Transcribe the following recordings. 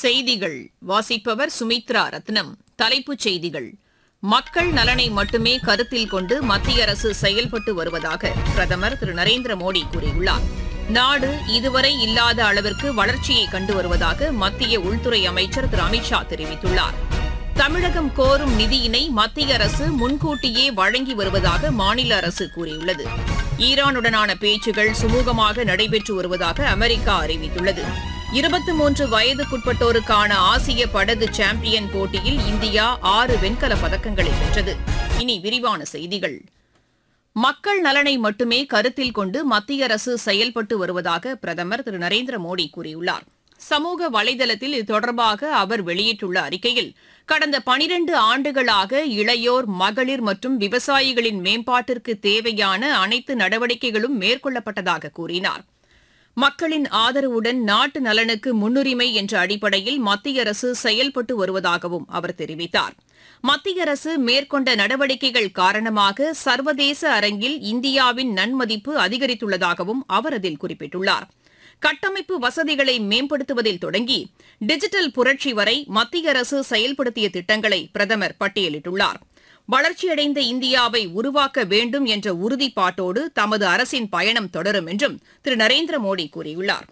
செய்திகள் வாசிப்பவர் சுமித்ரா ரத்னம். தலைப்புச் செய்திகள்: மக்கள் நலனை மட்டுமே கருத்தில் கொண்டு மத்திய அரசு செயல்பட்டு வருவதாக பிரதமர் திரு நரேந்திர மோடி கூறியுள்ளார். நாடு இதுவரை இல்லாத அளவிற்கு வளர்ச்சியை கண்டு வருவதாக மத்திய உள்துறை அமைச்சர் திரு அமித் ஷா தெரிவித்துள்ளார். தமிழகம் கோரும் நிதியினை மத்திய அரசு முன்கூட்டியே வழங்கி வருவதாக மாநில அரசு கூறியுள்ளது. ஈரானுடனான பேச்சுகள் சுமூகமாக நடைபெற்று வருவதாக அமெரிக்கா அறிவித்துள்ளது. 23 வயதுக்குட்பட்டோருக்கான ஆசிய படகு சாம்பியன் போட்டியில் இந்தியா 6 வெண்கலப் பதக்கங்களை வென்றது. இனி விரிவான செய்திகள். மக்கள் நலனை மட்டுமே கருத்தில் கொண்டு மத்திய அரசு செயல்பட்டு வருவதாக பிரதமர் திரு நரேந்திர மோடி கூறியுள்ளார். சமூக வலைதளத்தில் இது தொடர்பாக அவர் வெளியிட்டுள்ள அறிக்கையில், கடந்த 12 ஆண்டுகளாக இளையோர், மகளிர் மற்றும் விவசாயிகளின் மேம்பாட்டிற்கு தேவையான அனைத்து நடவடிக்கைகளும் மேற்கொள்ளப்பட்டதாக கூறினார். மக்களின் ஆதரவுடன் நாட்டு நலனுக்கு முன்னுரிமை என்ற அடிப்படையில் மத்திய அரசு செயல்பட்டு வருவதாகவும் அவர் தெரிவித்தார். மத்திய அரசு மேற்கொண்ட நடவடிக்கைகள் காரணமாக சர்வதேச அரங்கில் இந்தியாவின் நன்மதிப்பு அதிகரித்துள்ளதாகவும் அவர் அதில் குறிப்பிட்டுள்ளார். கட்டமைப்பு வசதிகளை மேம்படுத்துவதில் தொடங்கி டிஜிட்டல் புரட்சி வரை மத்திய அரசு செயல்படுத்திய திட்டங்களை பிரதமர் பட்டியலிட்டுள்ளார். வளர்ச்சியடைந்த இந்தியாவை உருவாக்க வேண்டும் என்ற உறுதிப்பாட்டோடு தமது அரசின் பயணம் தொடரும் என்றும் திரு நரேந்திர மோடி கூறியுள்ளார்.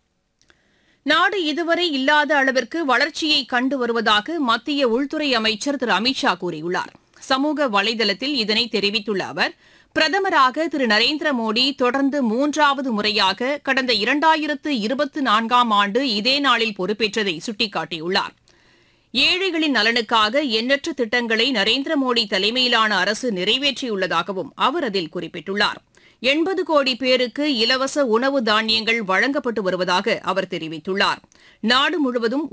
நாடு இதுவரை இல்லாத அளவிற்கு வளர்ச்சியை கண்டு வருவதாக மத்திய உள்துறை அமைச்சர் திரு அமித் ஷா கூறியுள்ளார். சமூக வலைதளத்தில் இதனை தெரிவித்துள்ள அவர், பிரதமராக திரு நரேந்திர மோடி தொடர்ந்து 3வது முறையாக கடந்த 2024ஆம் ஆண்டு இதே நாளில் பொறுப்பேற்றதை சுட்டிக்காட்டியுள்ளார். ஏழைகளின் நலனுக்காக எண்ணற்ற திட்டங்களை நரேந்திர மோடி தலைமையிலான அரசு நிறைவேற்றியுள்ளதாகவும் அவர் அதில் குறிப்பிட்டுள்ளார். 80 கோடி பேருக்கு இலவச உணவு தானியங்கள் வழங்கப்பட்டு வருவதாக அவர் தெரிவித்துள்ளார். நாடு முழுவதும்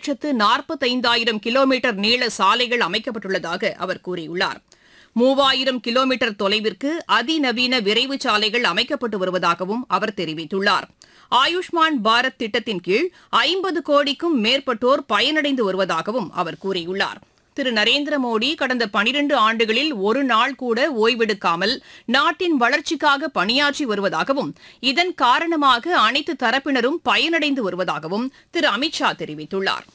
1,45,000 கிலோமீட்டர் நீள சாலைகள் அமைக்கப்பட்டுள்ளதாக அவர் கூறியுள்ளார். 3000 கிலோமீட்டர் தொலைவிற்கு அதிநவீன விரைவு சாலைகள் அமைக்கப்பட்டு வருவதாகவும் அவர் தெரிவித்துள்ளார். ஆயுஷ்மான் பாரத் திட்டத்தின் கீழ் 50 கோடிக்கும் மேற்பட்டோர் பயனடைந்து வருவதாகவும் அவர் கூறியுள்ளார். திரு நரேந்திர மோடி கடந்த 12 ஆண்டுகளில் ஒரு நாள் கூட ஓய்வெடுக்காமல் நாட்டின் வளர்ச்சிக்காக பணியாற்றி வருவதாகவும், இதன் காரணமாக அனைத்து தரப்பினரும் பயனடைந்து வருவதாகவும் திரு அமித் ஷா தெரிவித்துள்ளார்.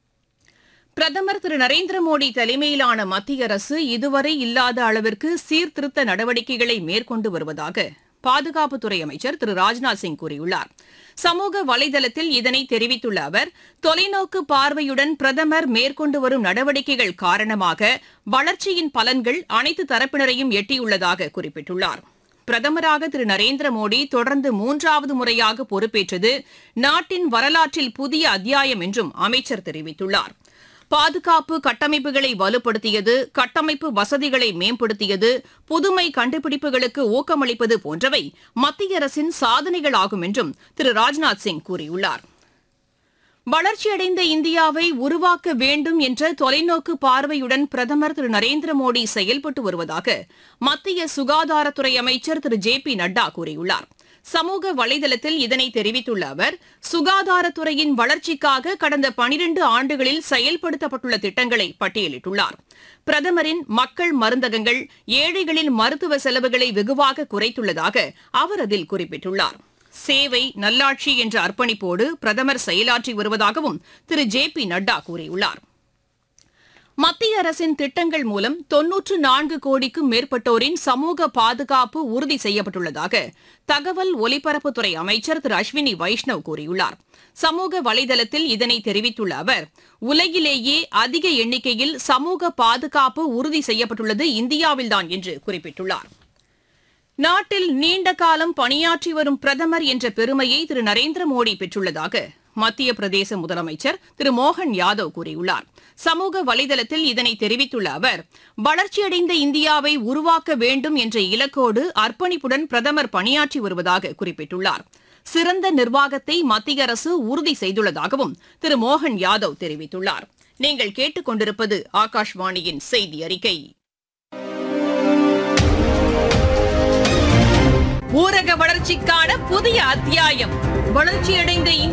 பிரதமர் திரு நரேந்திர மோடி தலைமையிலான மத்திய அரசு இதுவரை இல்லாத அளவிற்கு சீர்திருத்த நடவடிக்கைகளை மேற்கொண்டு வருவதாக பாதுகாப்புத்துறை அமைச்சர் திரு ராஜ்நாத் சிங் கூறியுள்ளார். சமூக வலைதளத்தில் இதனை தெரிவித்துள்ள அவர், தொலைநோக்கு பார்வையுடன் பிரதமர் மேற்கொண்டு வரும் நடவடிக்கைகள் காரணமாக வளர்ச்சியின் பலன்கள் அனைத்து தரப்பினரையும் எட்டியுள்ளதாக குறிப்பிட்டுள்ளார். பிரதமராக திரு நரேந்திர மோடி தொடர்ந்து 3வது முறையாக பொறுப்பேற்றது நாட்டின் வரலாற்றில் புதிய அத்தியாயம் என்றும் அமைச்சர் தெரிவித்துள்ளார். பாதுகாப்பு கட்டமைப்புகளை வலுப்படுத்தியது, கட்டமைப்பு வசதிகளை மேம்படுத்தியது, புதுமை கண்டுபிடிப்புகளுக்கு ஊக்கமளிப்பது போன்றவை மத்திய அரசின் சாதனைகளாகும் என்றும் திரு ராஜ்நாத் சிங் கூறியுள்ளார். வளர்ச்சியடைந்த இந்தியாவை உருவாக்க வேண்டும் என்ற தொலைநோக்கு பார்வையுடன் பிரதமர் திரு நரேந்திர மோடி செயல்பட்டு வருவதாக மத்திய சுகாதாரத்துறை அமைச்சர் திரு ஜே.பி. நட்டா கூறியுள்ளார். சமூக வலைதளத்தில் இதனை தெரிவித்துள்ள அவர், சுகாதாரத்துறையின் வளர்ச்சிக்காக கடந்த 12 ஆண்டுகளில் செயல்படுத்தப்பட்டுள்ள திட்டங்களை பட்டியலிட்டுள்ளார். பிரதமரின் மக்கள் மருந்தகங்கள் ஏழைகளின் மருத்துவ செலவுகளை வெகுவாக குறைத்துள்ளதாக அவர் அதில் குறிப்பிட்டுள்ளார். சேவை, நல்லாட்சி என்ற அர்ப்பணிப்போடு பிரதமர் செயலாற்றி வருவதாகவும் திரு ஜே.பி. நட்டா கூறியுள்ளார். மத்திய அரசின் திட்டங்கள் மூலம் 94 கோடிக்கும் மேற்பட்டோரின் சமூக பாதுகாப்பு உறுதி செய்யப்பட்டுள்ளதாக தகவல் ஒலிபரப்புத்துறை அமைச்சர் திரு அஸ்வினி வைஷ்ணவ் கூறியுள்ளார். சமூக வலைதளத்தில் இதனை தெரிவித்துள்ள அவர், உலகிலேயே அதிக எண்ணிக்கையில் சமூக பாதுகாப்பு உறுதி செய்யப்பட்டுள்ளது இந்தியாவில்தான் என்று குறிப்பிட்டுள்ளார். நாட்டில் நீண்ட காலம் பணியாற்றி வரும் பிரதமர் என்ற பெருமையை திரு நரேந்திர மோடி பெற்றுள்ளதாக மத்திய பிரதேச முதலமைச்சர் திரு மோகன் யாதவ் கூறியுள்ளார். சமூக வலைதளத்தில் இதனை தெரிவித்துள்ள அவர், வளர்ச்சியடைந்த இந்தியாவை உருவாக்க வேண்டும் என்ற இலக்கோடு அர்ப்பணிப்புடன் பிரதமர் பணியாற்றி வருவதாக குறிப்பிட்டுள்ளார். சிறந்த நிர்வாகத்தை மத்திய அரசு உறுதி செய்துள்ளதாகவும் திரு மோகன் யாதவ் தெரிவித்துள்ளார். நீங்கள் கேட்டுக் கொண்டிருப்பது ஆகாஷ்வாணியின் செய்தி அறிக்கை. ஊரக வளர்ச்சிக்கான புதிய அத்தியாயம். வளர்ச்சியடைந்த